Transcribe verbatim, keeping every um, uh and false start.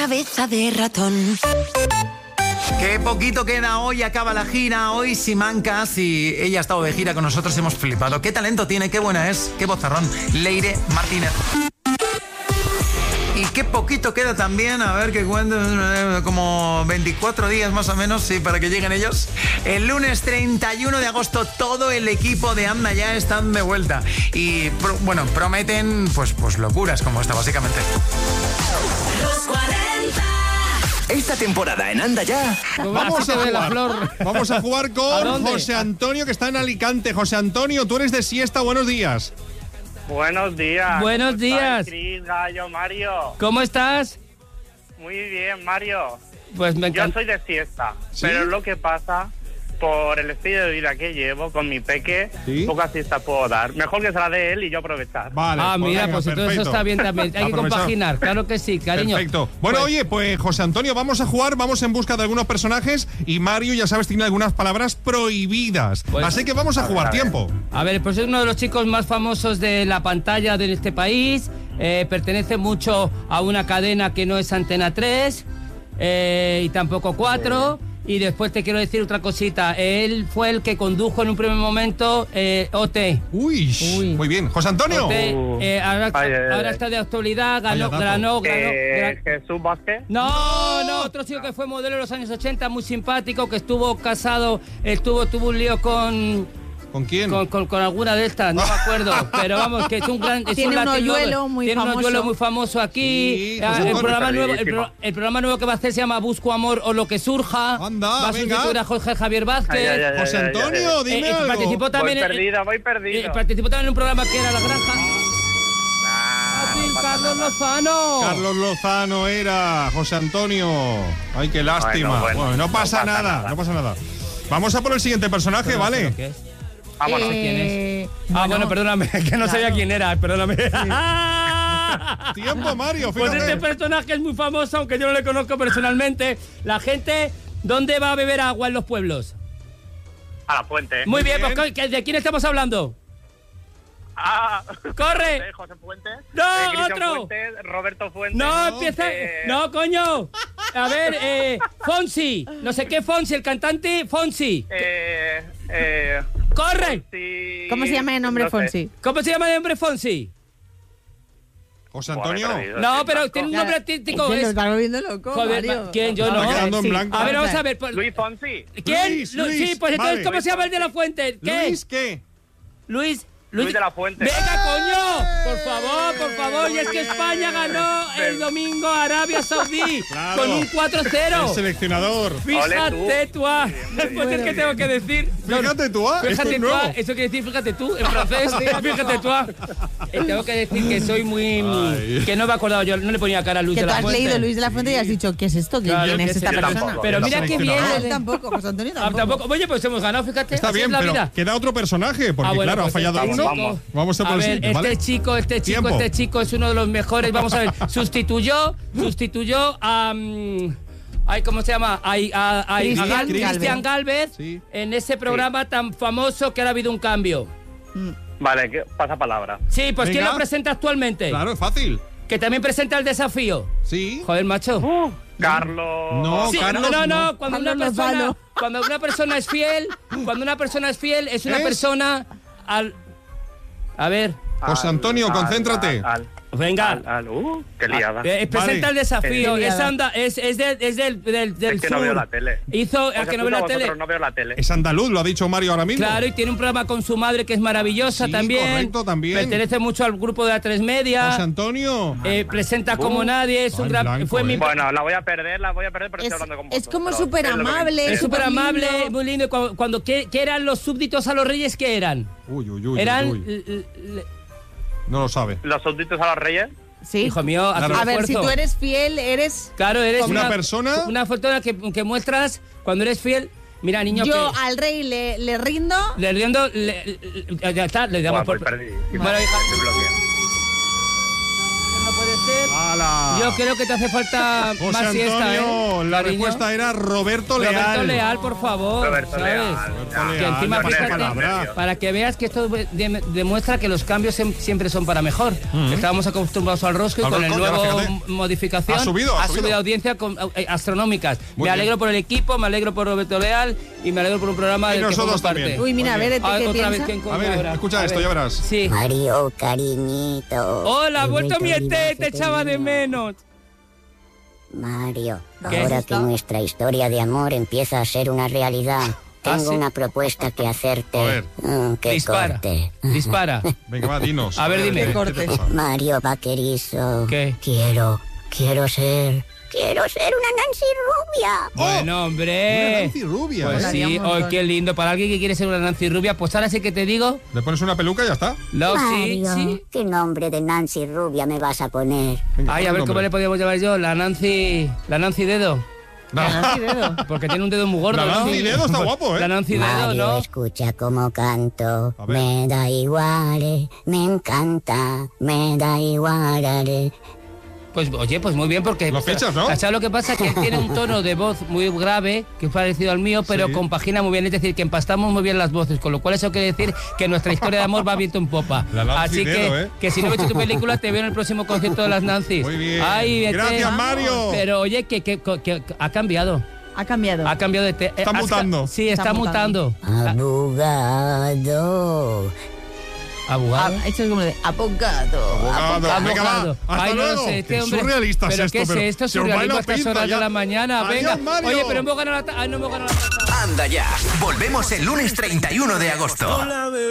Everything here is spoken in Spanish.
cabeza de ratón. Qué poquito queda hoy, acaba la gira. Hoy Simancas, y ella ha estado de gira con nosotros, hemos flipado. Qué talento tiene, qué buena es, qué vozarrón. Leire Martínez. Y qué poquito queda también, a ver que cuento, como veinticuatro días más o menos, sí, para que lleguen ellos. El lunes treinta y uno de agosto todo el equipo de Anda Ya están de vuelta. Y, pro, bueno, prometen, pues, pues locuras como esta, básicamente. Los cuarenta. Esta temporada en Anda Ya vamos a, la flor. vamos a jugar con José Antonio, que está en Alicante. José Antonio, tú eres de siesta, buenos días. Buenos días. Buenos días. Cris, Gallo, Mario. ¿Cómo estás? Muy bien, Mario. Pues me encanta. Yo soy de siesta, ¿Sí? pero lo que pasa, por el estilo de vida que llevo con mi peque, ¿Sí? poca siesta puedo dar. Mejor que se la dé él y yo aprovechar. Vale. Ah, pues mira, venga, pues entonces perfecto. eso está bien también. Hay que Aprovechado. compaginar, claro que sí, cariño. Perfecto. Bueno, Pues- oye, pues José Antonio, vamos a jugar, vamos en busca de algunos personajes y Mario, ya sabes, tiene algunas palabras prohibidas. Pues- Así que vamos a jugar, a ver. tiempo. A ver, pues es uno de los chicos más famosos de la pantalla de este país. Eh, pertenece mucho a una cadena que no es Antena tres eh, y tampoco cuatro. Y después te quiero decir otra cosita. Él fue el que condujo en un primer momento eh, O T. Uy, Uy. muy bien. José Antonio. O T, Uh. eh, ahora, Ay, ay, ay. ahora está de actualidad, ganó, Vaya dato. ganó, ganó, Eh, gran- Jesús Vázquez. No, no, otro chico que fue modelo en los años ochenta, muy simpático, que estuvo casado, estuvo, tuvo un lío con, ¿Con quién? con, con, con alguna de estas, no me acuerdo, pero vamos, que es un gran... Es Tiene un un latino, hoyuelo muy tiene famoso. un hoyuelo muy famoso aquí. Sí, Ah, José el, Antonio. programa nuevo, el, Perdidísimo. pro- el programa nuevo que va a hacer se llama Busco Amor o lo que surja. Anda, va a venga. sustituir a Jorge Javier Vázquez. Ay, ay, ay, José ay, ay, Antonio, ay. dime Eh, eh, algo. participó también Voy en- perdido, voy eh, perdido. participó también en un programa que era La Granja. Nah, Fácil, no pasa Carlos nada. Lozano. Carlos Lozano era José Antonio. Ay, qué lástima. Bueno, bueno, Bueno, no no pasa pasa nada, nada. no pasa nada. Vamos a por el siguiente personaje, ¿vale? ¿Qué es? Vámonos. ¿Quién es? Eh, Ah, bueno, perdóname, que no sabía quién era, perdóname. Tiempo, Mario, Pues fíjate. este personaje es muy famoso, aunque yo no le conozco personalmente. La gente, ¿dónde va a beber agua en los pueblos? A la fuente. Muy bien, bien. pues, ¿de quién estamos hablando? Ah, ¡Corre! José, José Fuentes. No, eh, Cristian otro. Fuentes, Roberto Fuentes. No, empieza... eh, No, coño. A ver, eh, Fonsi. No sé qué Fonsi, el cantante Fonsi. Eh, eh, ¡Corre! sí, ¿Cómo se llama el nombre no sé. Fonsi? ¿Cómo se llama el hombre Fonsi? José Buah, me he Antonio. perdido, No, estoy pero blanco. tiene un nombre artístico. Se lo es- está volviendo loco, Joder, Mario. ¿quién? Yo Está no. quedando en Sí. blanco. A ver, vamos a ver. por- Luis Fonsi. ¿Quién? Luis, Lu- Luis, sí, pues entonces, vale. ¿cómo se llama el de la fuente? ¿Qué? Luis, ¿qué? Luis. Luis de la Fuente. ¡Venga, coño! Por favor, por favor. Y es que España ganó el domingo a Arabia Saudí Claro. con un cuatro cero. El seleccionador. Fíjate tú. ah. Pues es que tengo que decir. No, Fíjate tú, ah, esto Fíjate es tú, ah, nuevo. eso quiere decir fíjate tú en francés. Fíjate tú. ah. Eh, tengo que decir que soy muy. Ay. Que no me he acordado yo, no le ponía cara a Luis Que de tú la has Fuente. leído Luis de la Fuente y has dicho, ¿qué es esto? ¿Quién Claro, es que esta sí, yo persona? tampoco. Pero El mira qué bien. seleccionador. Él tampoco, José Antonio Ah, tampoco. tampoco. Oye, pues hemos ganado, fíjate. Está así bien, es la pero vida. queda otro personaje, porque Ah, bueno, claro, pues ha fallado este uno. chico- Vamos a por A el ver, siguiente, este ¿vale? chico, este chico, Tiempo. este chico es uno de los mejores. Vamos a ver, sustituyó, sustituyó a. mm, ay, ¿cómo se llama? A, a- a- a Cristian Gal- Cristian Galvez. Galvez Sí. en ese programa tan famoso que ahora ha habido un cambio. Vale, que pasa palabra. Sí, pues ¿quién Venga. lo presenta actualmente? Claro, es fácil. Que también presenta el desafío. Sí. Joder, macho. Uh, Carlos. No, Sí, Carlos, no, no, no. cuando Carlos una persona, Lozano. cuando una persona es fiel, cuando una persona es fiel, es una ¿Es? persona al. A ver, José Antonio, Al- concéntrate. Al, al, venga. al- al- uh, qué liada. Eh, presenta Vale. el desafío, Qué es, liada. anda, es, es, de- es del, del, del es que sur. no veo la tele. Hizo, Os a que no escucho veo la a vosotros, tele. no veo la tele. Es andaluz, lo ha dicho Mario ahora mismo. Claro, y tiene un programa con su madre que es maravillosa Sí, también. correcto, también. Pertenece mucho al grupo de A tres Media. José Antonio. Eh, presenta como Uh. nadie, es un Ay, gran. blanco, fue mi. eh. Bueno, la voy a perder, la voy a perder, pero Es- estoy hablando con es vosotros. como pero súper es lo que me amable, interesa. Es súper amable, lindo. muy lindo. Cuando, cuando ¿qué, qué eran los súbditos a los reyes? ¿Qué eran? Uy, uy, uy, eran. uy, uy. l- l- No lo sabe. Los súbditos a los reyes. Sí. Hijo mío, haz Claro. un A ver, si esfuerzo. tú eres fiel, eres... Claro, eres Una persona- Una fortuna que, que muestras cuando eres fiel. Mira, niño, Yo que. al rey le, le rindo... Le riendo. Le, le- ya está, le damos Buah, por. voy perdidísimo. Bueno, hija, Estoy bloqueado. no puede ser. ¡Hala! Yo Yo creo que te hace falta José más siesta, ¿eh? Antonio, la cariño? respuesta era Roberto Leal. Roberto Leal, por favor, Roberto ¿sabes? Leal. Roberto Que Leal, encima, ya pasa fíjate, palabra. para que veas que esto de- demuestra que los cambios sem- siempre son para mejor. Estábamos acostumbrados al rosco y Al con el rosco, ya, nuevo fíjate. modificación Ha subido, ha subido. audiencia con- eh, astronómicas. Muy me alegro bien. por el equipo, me alegro por Roberto Leal y me alegro por un programa Y del que nosotros formo parte. también. Uy, mira, a Muy ver, bien. ¿este Ah, qué otra vez, piensa? ¿quién coño A ver, ahora? escucha A esto, ver. ya verás. Sí. Mario, cariñito. Hola, He vuelto mi a olvidar Ete, te que echaba de tenía- menos. Mario, ¿Qué? ahora ¿Esto? que nuestra historia de amor empieza a ser una realidad, tengo ¿Ah, sí? una propuesta que hacerte. A ver. Mm, que Dispara. corte. Dispara. Venga, va, dinos. A ver, dime. ¿qué- Que qué corte. te pasa? Mario Vaquerizo. ¿Qué? Quiero, quiero ser, quiero ser una Nancy rubia. Bueno, Una hombre. Nancy rubia. Pues ¿eh? Molaría sí, un oh, montón. qué lindo. Para alguien que quiere ser una Nancy rubia, pues ahora sí que te digo. Le pones una peluca y ya está. No, sí, Mario, sí. ¿qué nombre de Nancy rubia me vas a poner? Venga, Ay, pon a ver el cómo nombre. le podríamos llamar yo. La Nancy. La Nancy Dedo. No. Nancy Dedo. Porque tiene un dedo muy gordo. La ¿no? Nancy Dedo está guapo, ¿eh? La Nancy Dedo, Mario, ¿no? escucha cómo canto. A ver. Me da igual, eh, me encanta, me da igual. eh. Pues oye, pues muy bien, porque. Lo fichas, ¿no? ¿Sabes lo que pasa? Que él tiene un tono de voz muy grave, que es parecido al mío, pero Sí. compagina muy bien. Es decir, que empastamos muy bien las voces, con lo cual eso quiere decir que nuestra historia de amor va viento en popa. La Nancy Así Dedo, que, ¿eh? que si no he visto tu película, te veo en el próximo concierto de las Nancy's. Muy bien. Ay, vete. Gracias, Mario. Pero oye, que, que, que- que ha cambiado. Ha cambiado. Ha cambiado de. te- Está has ca- mutando. Sí, está, Está mutando. Abogado. Ah, Abogado. esto es como de abogado. Abogado. Venga, va. Abogado. Hasta Ay, no luego. sé, este Qué hombre. surrealista es ¿Pero esto, qué es pero esto? se os va la Surrealismo a estas pinza horas ya. de la mañana. Adiós, Venga. Mario. Oye, pero hemos ganado la. ta- Ay, no hemos ganado la taza. Anda ya. Volvemos el lunes treinta y uno de agosto.